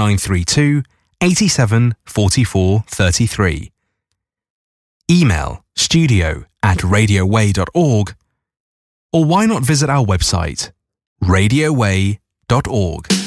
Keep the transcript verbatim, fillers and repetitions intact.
nine three two, eight seven four four three three. Email studio at radio way dot org, or why not visit our website radio way dot org.